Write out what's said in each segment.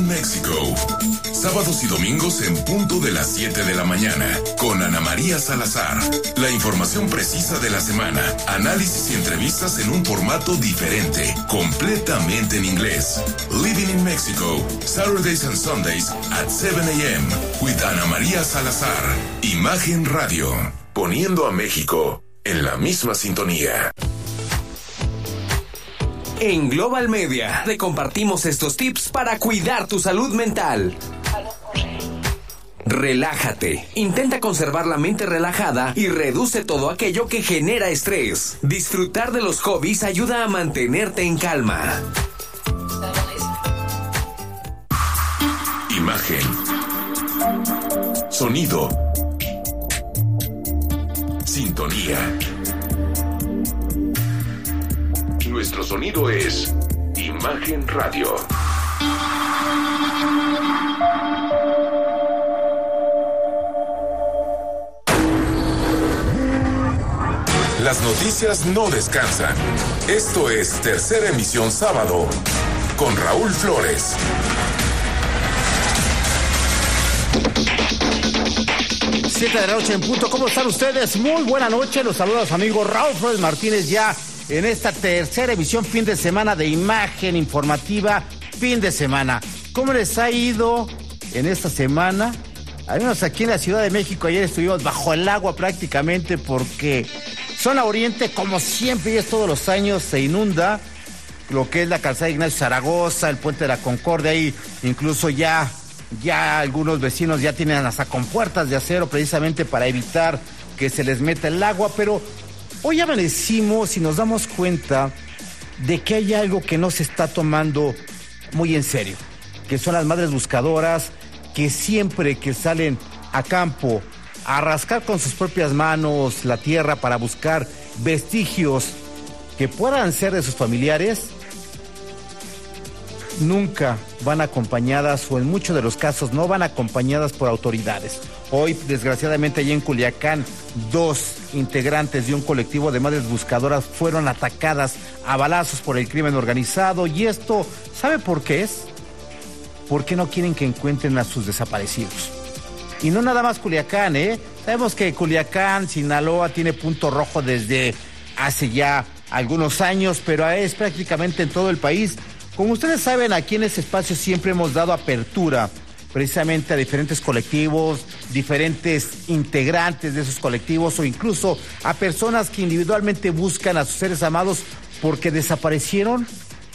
in Mexico. Sábados y domingos en punto de las 7 de la mañana, con Ana María Salazar. La información precisa de la semana, análisis y entrevistas en un formato diferente, completamente en inglés. Living in Mexico, Saturdays and Sundays at 7 a.m. with Ana María Salazar. Imagen Radio, poniendo a México en la misma sintonía. En Global Media te compartimos estos tips para cuidar tu salud mental. Relájate. Intenta conservar la mente relajada y reduce todo aquello que genera estrés. Disfrutar de los hobbies ayuda a mantenerte en calma. Imagen. Sonido. Sintonía. Nuestro sonido es Imagen Radio. Las noticias no descansan. Esto es Tercera Emisión Sábado con Raúl Flores. Siete de la noche en punto. ¿Cómo están ustedes? Muy buena noche. Los saluda su amigo Raúl Flores Martínez ya en esta tercera emisión fin de semana de Imagen Informativa fin de semana. ¿Cómo les ha ido en esta semana? Al menos aquí en la Ciudad de México ayer estuvimos bajo el agua prácticamente porque zona oriente, como siempre y es todos los años, se inunda lo que es la calzada Ignacio Zaragoza, el puente de la Concordia, ahí incluso ya algunos vecinos ya tienen hasta compuertas de acero precisamente para evitar que se les meta el agua, pero hoy amanecimos y nos damos cuenta de que hay algo que no se está tomando muy en serio, que son las madres buscadoras que siempre que salen a campo a rascar con sus propias manos la tierra para buscar vestigios que puedan ser de sus familiares, nunca van acompañadas o en muchos de los casos no van acompañadas por autoridades. Hoy, desgraciadamente, allí en Culiacán, 2 integrantes de un colectivo de madres buscadoras fueron atacadas a balazos por el crimen organizado. Y esto, ¿sabe por qué es? Porque no quieren que encuentren a sus desaparecidos. Y no nada más Culiacán, ¿eh? Sabemos que Culiacán, Sinaloa, tiene punto rojo desde hace ya algunos años, pero es prácticamente en todo el país. Como ustedes saben, aquí en este espacio siempre hemos dado apertura precisamente a diferentes colectivos, diferentes integrantes de esos colectivos o incluso a personas que individualmente buscan a sus seres amados porque desaparecieron.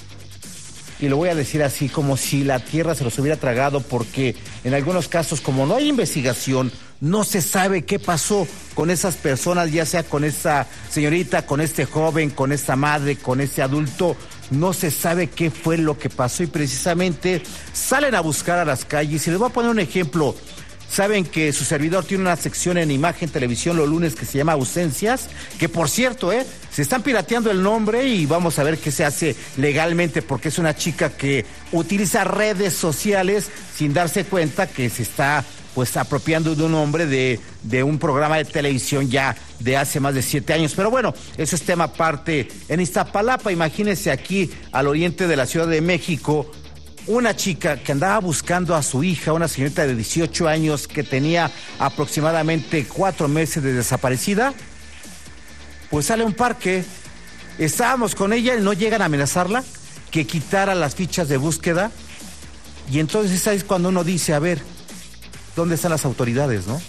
Y lo voy a decir así, como si la tierra se los hubiera tragado, porque en algunos casos, como no hay investigación, no se sabe qué pasó con esas personas, ya sea con esa señorita, con este joven, con esta madre, con este adulto. No se sabe qué fue lo que pasó y precisamente salen a buscar a las calles. Y les voy a poner un ejemplo. Saben que su servidor tiene una sección en Imagen Televisión los lunes que se llama Ausencias, que por cierto, se están pirateando el nombre y vamos a ver qué se hace legalmente, porque es una chica que utiliza redes sociales sin darse cuenta que se está pues apropiando de un nombre de un programa de televisión ya de hace más de 7 años. Pero bueno, eso es tema aparte. En Iztapalapa, imagínense aquí al oriente de la Ciudad de México, una chica que andaba buscando a su hija, una señorita de 18 años que tenía aproximadamente 4 meses de desaparecida, pues sale a un parque. Estábamos con ella y no llegan a amenazarla que quitara las fichas de búsqueda. Y entonces ahí es cuando uno dice, a ver, ¿dónde están las autoridades, no?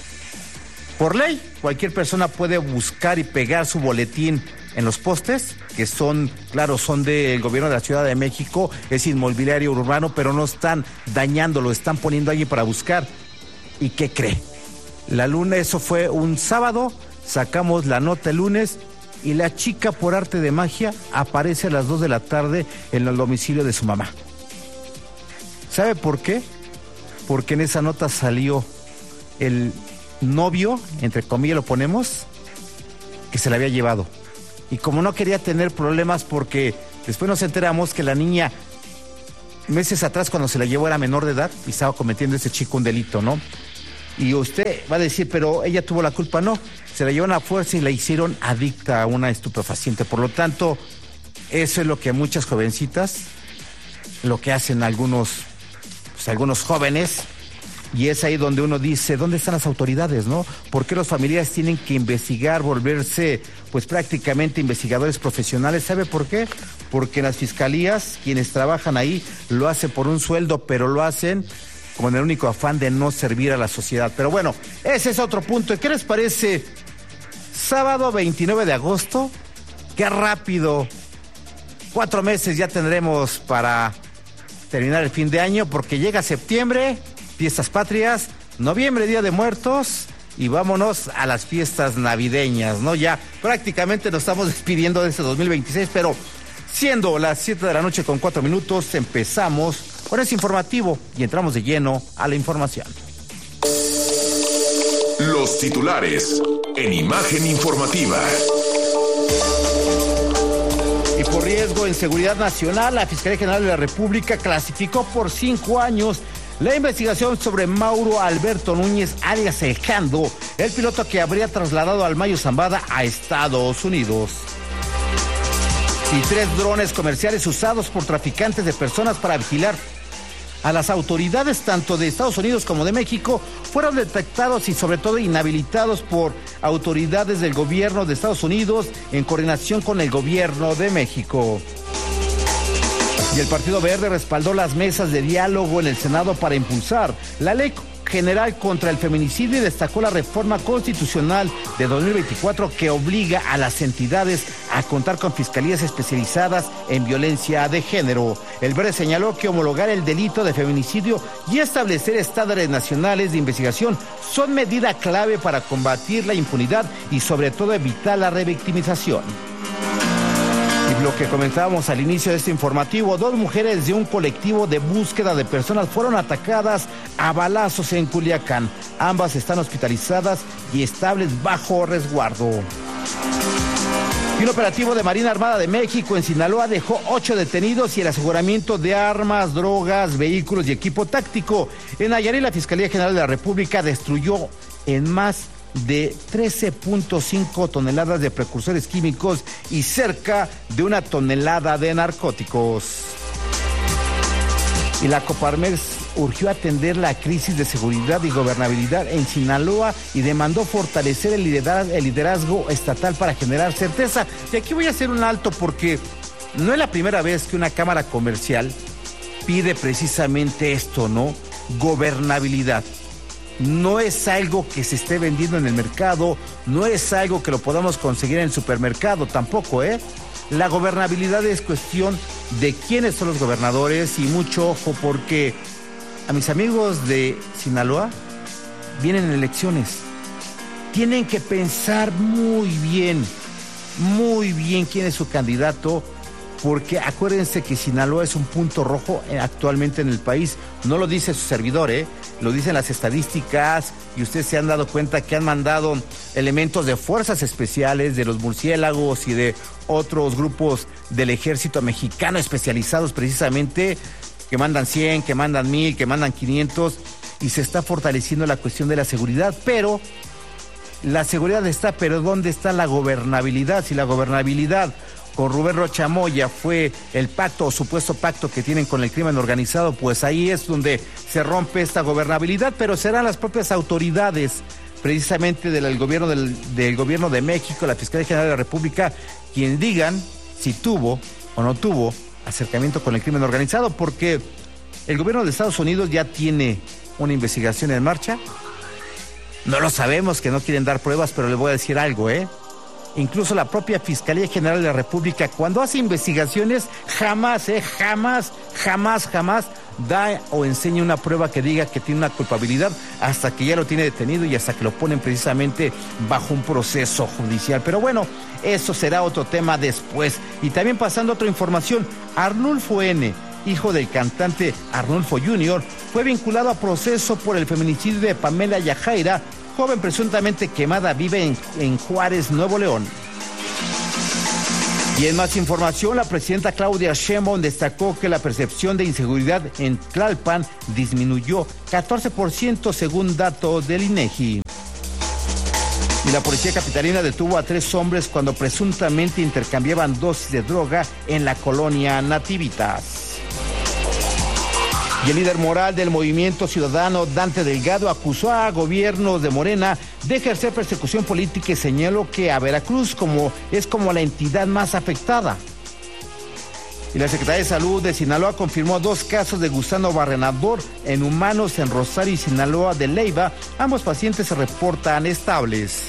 Por ley, cualquier persona puede buscar y pegar su boletín en los postes, que son, claro, son del gobierno de la Ciudad de México, es inmobiliario urbano, pero no están dañándolo, están poniendo a alguien para buscar. ¿Y qué cree? La luna, eso fue un sábado, sacamos la nota el lunes y la chica, por arte de magia, aparece a las 2 de la tarde en el domicilio de su mamá. ¿Sabe por qué? Porque en esa nota salió el novio, entre comillas lo ponemos, que se la había llevado. Y como no quería tener problemas, porque después nos enteramos que la niña, meses atrás cuando se la llevó era menor de edad y estaba cometiendo ese chico un delito, ¿no? Y usted va a decir, pero ella tuvo la culpa. No, se la llevaron a fuerza y la hicieron adicta a una estupefaciente. Por lo tanto, eso es lo que muchas jovencitas, lo que hacen algunos pues algunos jóvenes, y es ahí donde uno dice, ¿dónde están las autoridades, no? ¿Por qué los familiares tienen que investigar, volverse pues prácticamente investigadores profesionales? ¿Sabe por qué? Porque en las fiscalías, quienes trabajan ahí, lo hacen por un sueldo, pero lo hacen con el único afán de no servir a la sociedad. Pero bueno, ese es otro punto. ¿Qué les parece? Sábado 29 de agosto, qué rápido. 4 meses ya tendremos para terminar el fin de año, porque llega septiembre, fiestas patrias, noviembre, Día de Muertos, y vámonos a las fiestas navideñas, ¿no? Ya prácticamente nos estamos despidiendo de este 2026, pero siendo las 7 de la noche con 4 minutos, empezamos con este informativo y entramos de lleno a la información. Los titulares en Imagen Informativa. Y por riesgo en seguridad nacional, la Fiscalía General de la República clasificó por 5 años la investigación sobre Mauro Alberto Núñez, alias El Jando, el piloto que habría trasladado al Mayo Zambada a Estados Unidos. Y 3 drones comerciales usados por traficantes de personas para vigilar a las autoridades tanto de Estados Unidos como de México fueron detectados y sobre todo inhabilitados por autoridades del gobierno de Estados Unidos en coordinación con el gobierno de México. Y el Partido Verde respaldó las mesas de diálogo en el Senado para impulsar la ley general contra el feminicidio y destacó la reforma constitucional de 2024 que obliga a las entidades a contar con fiscalías especializadas en violencia de género. El Verde señaló que homologar el delito de feminicidio y establecer estándares nacionales de investigación son medida clave para combatir la impunidad y sobre todo evitar la revictimización. Y lo que comentábamos al inicio de este informativo, 2 mujeres de un colectivo de búsqueda de personas fueron atacadas a balazos en Culiacán. Ambas están hospitalizadas y estables bajo resguardo. Y un operativo de Marina Armada de México en Sinaloa dejó 8 detenidos y el aseguramiento de armas, drogas, vehículos y equipo táctico. En Nayarit, la Fiscalía General de la República destruyó en más de 13.5 toneladas de precursores químicos y cerca de 1 tonelada de narcóticos. Y la Coparmex urgió atender la crisis de seguridad y gobernabilidad en Sinaloa y demandó fortalecer el liderazgo estatal para generar certeza. Y aquí voy a hacer un alto porque no es la primera vez que una cámara comercial pide precisamente esto, ¿no? Gobernabilidad. No es algo que se esté vendiendo en el mercado, no es algo que lo podamos conseguir en el supermercado, tampoco, ¿eh? La gobernabilidad es cuestión de quiénes son los gobernadores y mucho ojo porque a mis amigos de Sinaloa vienen elecciones. Tienen que pensar muy bien quién es su candidato, porque acuérdense que Sinaloa es un punto rojo actualmente en el país. No lo dice su servidor, lo dicen las estadísticas y ustedes se han dado cuenta que han mandado elementos de fuerzas especiales, de los murciélagos y de otros grupos del ejército mexicano especializados precisamente, que mandan 100, que mandan 1000, que mandan 500 y se está fortaleciendo la cuestión de la seguridad, pero la seguridad está, pero ¿dónde está la gobernabilidad? Si la gobernabilidad con Rubén Rocha Moya fue el pacto o supuesto pacto que tienen con el crimen organizado, pues ahí es donde se rompe esta gobernabilidad, pero serán las propias autoridades precisamente del gobierno del gobierno de México, la Fiscalía General de la República, quien digan si tuvo o no tuvo acercamiento con el crimen organizado, porque el gobierno de Estados Unidos ya tiene una investigación en marcha. No lo sabemos, que no quieren dar pruebas, pero le voy a decir algo, Incluso la propia Fiscalía General de la República, cuando hace investigaciones, jamás da o enseña una prueba que diga que tiene una culpabilidad hasta que ya lo tiene detenido y hasta que lo ponen precisamente bajo un proceso judicial. Pero bueno, eso será otro tema después. Y también pasando a otra información, Arnulfo N., hijo del cantante Arnulfo Jr., fue vinculado a proceso por el feminicidio de Pamela Yajaira, joven presuntamente quemada, vive en Juárez, Nuevo León. Y en más información, la presidenta Claudia Sheinbaum destacó que la percepción de inseguridad en Tlalpan disminuyó 14% según datos del INEGI. Y la policía capitalina detuvo a 3 hombres cuando presuntamente intercambiaban dosis de droga en la colonia Nativitas. Y el líder moral del Movimiento Ciudadano, Dante Delgado, acusó a gobiernos de Morena de ejercer persecución política y señaló que a Veracruz es como la entidad más afectada. Y la Secretaría de Salud de Sinaloa confirmó 2 casos de gusano barrenador en humanos en Rosario y Sinaloa de Leiva. Ambos pacientes se reportan estables.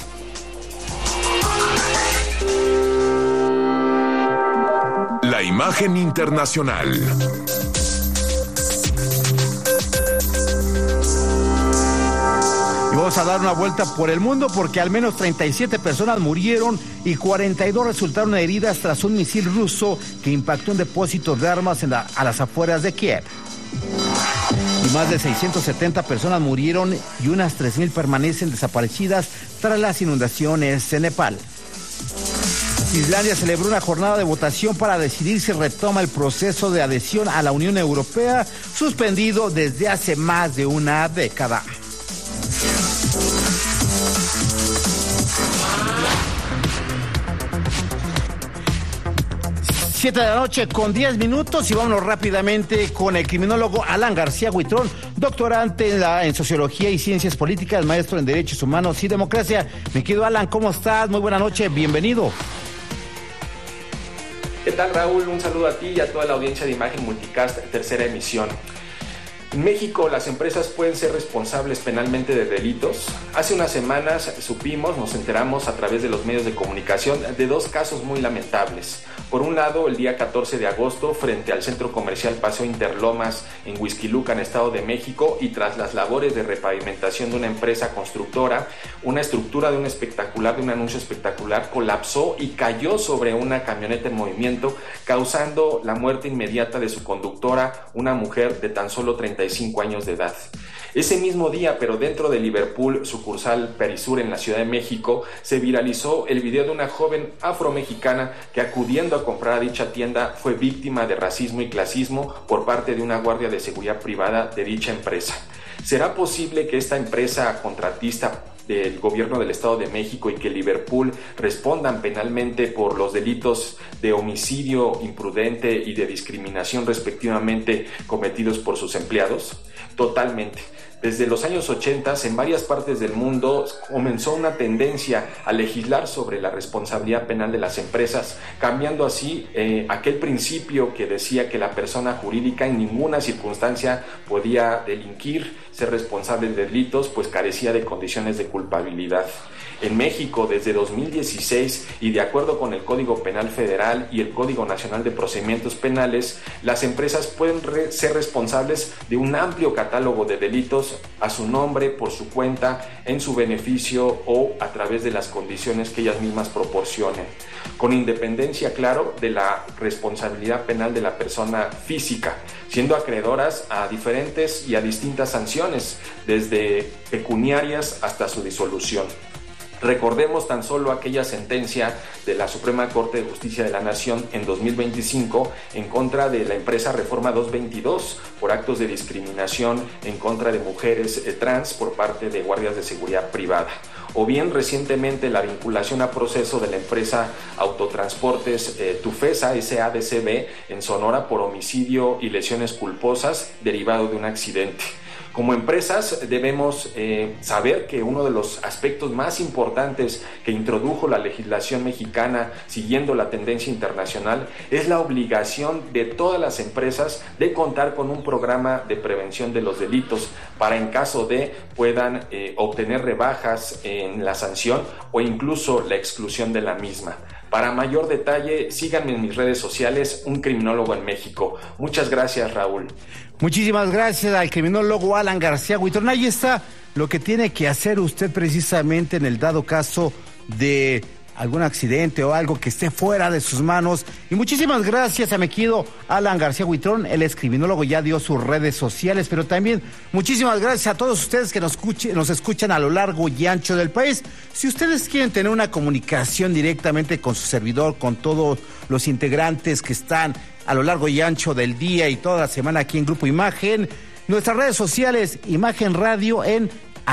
La imagen internacional. Y vamos a dar una vuelta por el mundo porque al menos 37 personas murieron y 42 resultaron heridas tras un misil ruso que impactó un depósito de armas a las afueras de Kiev. Y más de 670 personas murieron y unas 3,000 permanecen desaparecidas tras las inundaciones en Nepal. Islandia celebró una jornada de votación para decidir si retoma el proceso de adhesión a la Unión Europea, suspendido desde hace más de una década. 7 de la noche con 10 minutos y vámonos rápidamente con el criminólogo Alan García Huitrón, doctorante en Sociología y Ciencias Políticas, maestro en Derechos Humanos y Democracia. Mi querido Alan, ¿cómo estás? Muy buena noche, bienvenido. ¿Qué tal, Raúl? Un saludo a ti y a toda la audiencia de Imagen Multicast, tercera emisión. En México, las empresas pueden ser responsables penalmente de delitos. Hace unas semanas nos enteramos a través de los medios de comunicación de 2 casos muy lamentables. Por un lado, el día 14 de agosto, frente al centro comercial Paseo Interlomas en Huixquilucan, Estado de México, y tras las labores de repavimentación de una empresa constructora, una estructura de un anuncio espectacular colapsó y cayó sobre una camioneta en movimiento, causando la muerte inmediata de su conductora, una mujer de tan solo 35 años de edad. Ese mismo día, pero dentro de Liverpool, sucursal Perisur en la Ciudad de México, se viralizó el video de una joven afromexicana que, acudiendo a comprar a dicha tienda, fue víctima de racismo y clasismo por parte de una guardia de seguridad privada de dicha empresa. ¿Será posible que esta empresa contratista del gobierno del Estado de México y que Liverpool respondan penalmente por los delitos de homicidio imprudente y de discriminación respectivamente cometidos por sus empleados? Totalmente. Desde los años 80, en varias partes del mundo comenzó una tendencia a legislar sobre la responsabilidad penal de las empresas, cambiando así aquel principio que decía que la persona jurídica en ninguna circunstancia podía delinquir, ser responsable de delitos, pues carecía de condiciones de culpabilidad. En México, desde 2016, y de acuerdo con el Código Penal Federal y el Código Nacional de Procedimientos Penales, las empresas pueden ser responsables de un amplio catálogo de delitos a su nombre, por su cuenta, en su beneficio o a través de las condiciones que ellas mismas proporcionen, con independencia, claro, de la responsabilidad penal de la persona física, siendo acreedoras a diferentes y a distintas sanciones, desde pecuniarias hasta su disolución. Recordemos tan solo aquella sentencia de la Suprema Corte de Justicia de la Nación en 2025 en contra de la empresa Reforma 222 por actos de discriminación en contra de mujeres trans por parte de guardias de seguridad privada. O bien recientemente la vinculación a proceso de la empresa Autotransportes Tufesa SADCB en Sonora por homicidio y lesiones culposas derivado de un accidente. Como empresas debemos saber que uno de los aspectos más importantes que introdujo la legislación mexicana siguiendo la tendencia internacional es la obligación de todas las empresas de contar con un programa de prevención de los delitos para, en caso de, puedan obtener rebajas en la sanción o incluso la exclusión de la misma. Para mayor detalle, síganme en mis redes sociales, Un Criminólogo en México. Muchas gracias, Raúl. Muchísimas gracias al criminólogo Alan García Huitrón. Ahí está lo que tiene que hacer usted precisamente en el dado caso de algún accidente o algo que esté fuera de sus manos. Y muchísimas gracias a mi querido Alan García Huitrón. Él es criminólogo, ya dio sus redes sociales, pero también muchísimas gracias a todos ustedes que nos escuchan a lo largo y ancho del país. Si ustedes quieren tener una comunicación directamente con su servidor, con todos los integrantes que están a lo largo y ancho del día y toda la semana aquí en Grupo Imagen, nuestras redes sociales, Imagen Radio en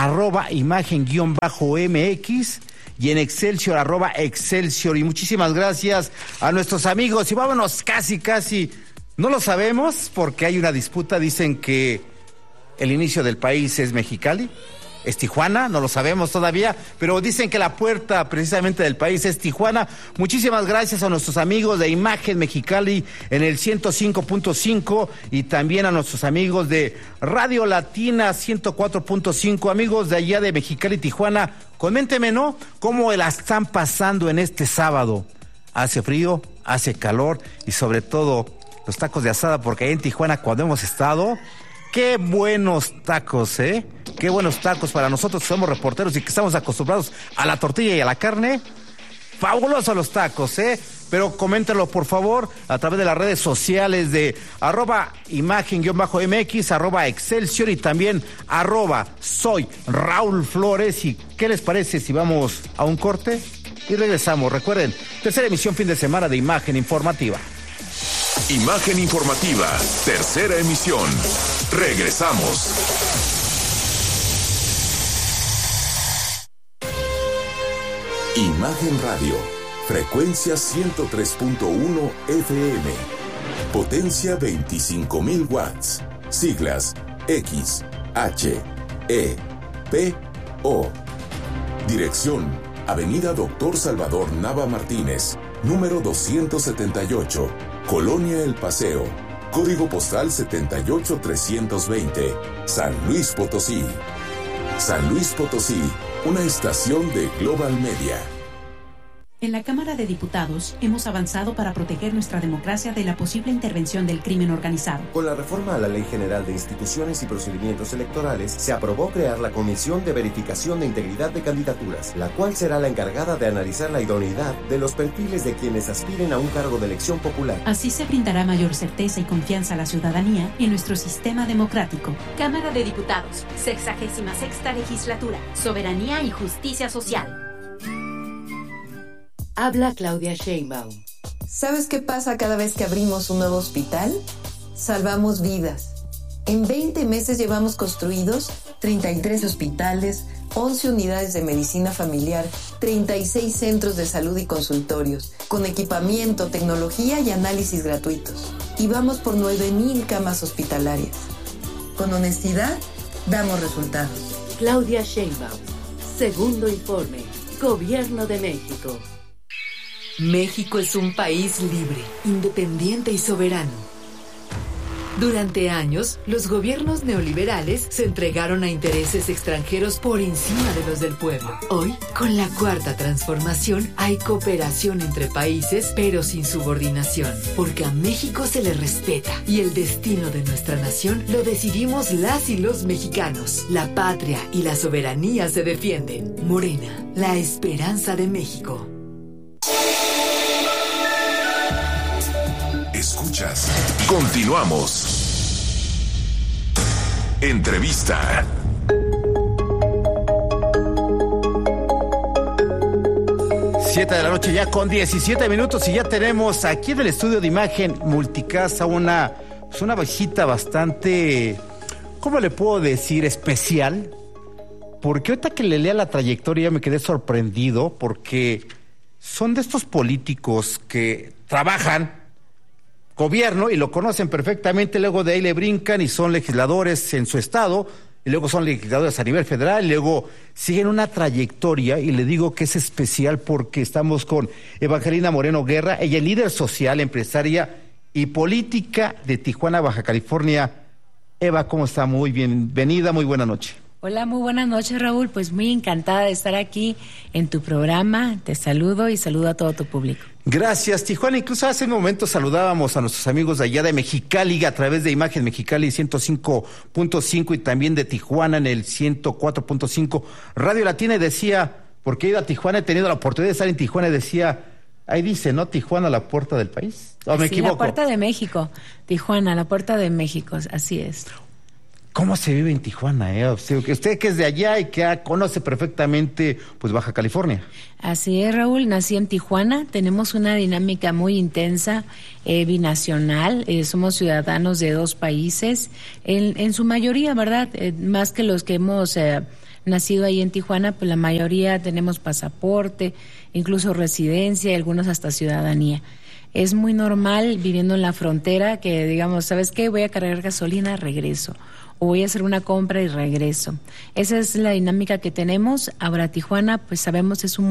@imagen_MX y en Excelsior, @Excelsior. Y muchísimas gracias a nuestros amigos. Y vámonos casi No lo sabemos porque hay una disputa. Dicen que el inicio del país es Mexicali, es Tijuana, no lo sabemos todavía, pero dicen que la puerta precisamente del país es Tijuana. Muchísimas gracias a nuestros amigos de Imagen Mexicali en el 105.5 y también a nuestros amigos de Radio Latina 104.5, amigos de allá de Mexicali, Tijuana. Coménteme, ¿no?, cómo la están pasando en este sábado. Hace frío, hace calor y sobre todo los tacos de asada, porque ahí en Tijuana cuando hemos estado, qué buenos tacos, ¿eh? Qué buenos tacos para nosotros que somos reporteros y que estamos acostumbrados a la tortilla y a la carne. Fabulosos los tacos, ¿eh? Pero coméntenlo, por favor, a través de las redes sociales de @imagen_mx, @excelsior y también @soy Raúl Flores. ¿Y qué les parece si vamos a un corte? Y regresamos. Recuerden, tercera emisión fin de semana de Imagen Informativa. Imagen Informativa, tercera emisión. Regresamos. Imagen Radio, frecuencia 103.1 FM, potencia 25,000 watts, siglas X, H, E, P, O. Dirección, Avenida Doctor Salvador Nava Martínez, número 278, Colonia El Paseo, código postal 78320, San Luis Potosí. San Luis Potosí, una estación de Global Media. En la Cámara de Diputados hemos avanzado para proteger nuestra democracia de la posible intervención del crimen organizado. Con la reforma a la Ley General de Instituciones y Procedimientos Electorales, se aprobó crear la Comisión de Verificación de Integridad de Candidaturas, la cual será la encargada de analizar la idoneidad de los perfiles de quienes aspiren a un cargo de elección popular. Así se brindará mayor certeza y confianza a la ciudadanía en nuestro sistema democrático. Cámara de Diputados, 66ª Legislatura, Soberanía y Justicia Social. Habla Claudia Sheinbaum. ¿Sabes qué pasa cada vez que abrimos un nuevo hospital? Salvamos vidas. En 20 meses llevamos construidos 33 hospitales, 11 unidades de medicina familiar, 36 centros de salud y consultorios, con equipamiento, tecnología y análisis gratuitos. Y vamos por 9,000 camas hospitalarias. Con honestidad, damos resultados. Claudia Sheinbaum. Segundo informe. Gobierno de México. México es un país libre, independiente y soberano. Durante años, los gobiernos neoliberales se entregaron a intereses extranjeros por encima de los del pueblo. Hoy, con la Cuarta Transformación, hay cooperación entre países, pero sin subordinación, porque a México se le respeta y el destino de nuestra nación lo decidimos las y los mexicanos. La patria y la soberanía se defienden. Morena, la esperanza de México. Escuchas. Continuamos. Entrevista. Siete de la noche ya con 17 minutos y ya tenemos aquí en el estudio de Imagen Multicasa una visita bastante, ¿cómo le puedo decir?, especial. Porque ahorita que le lea la trayectoria me quedé sorprendido porque son de estos políticos que trabajan gobierno y lo conocen perfectamente, luego de ahí le brincan y son legisladores en su estado, y luego son legisladores a nivel federal, y luego siguen una trayectoria, y le digo que es especial porque estamos con Evangelina Moreno Guerra, ella es líder social, empresaria y política de Tijuana, Baja California. Eva, ¿cómo está? Muy bienvenida, muy buena noche. Hola, muy buenas noches, Raúl. Pues muy encantada de estar aquí en tu programa. Te saludo y saludo a todo tu público. Gracias, Tijuana. Incluso hace un momento saludábamos a nuestros amigos de allá de Mexicali a través de Imagen Mexicali 105.5 y también de Tijuana en el 104.5. Radio Latina, y decía, porque he ido a Tijuana, he tenido la oportunidad de estar en Tijuana, y decía, ahí dice, ¿no? Tijuana, la puerta del país. ¿O me equivoco? La puerta de México. Tijuana, la puerta de México, así es. ¿Cómo se vive en Tijuana? Usted que es de allá y que conoce perfectamente pues Baja California. Así es, Raúl, nací en Tijuana, tenemos una dinámica muy intensa, binacional, somos ciudadanos de dos países, en su mayoría, ¿verdad? Más que los que hemos nacido ahí en Tijuana, pues la mayoría tenemos pasaporte, incluso residencia y algunos hasta ciudadanía. Es muy normal viviendo en la frontera que digamos, ¿sabes qué? Voy a cargar gasolina, regreso. O voy a hacer una compra y regreso. Esa es la dinámica que tenemos. Ahora Tijuana, pues sabemos es un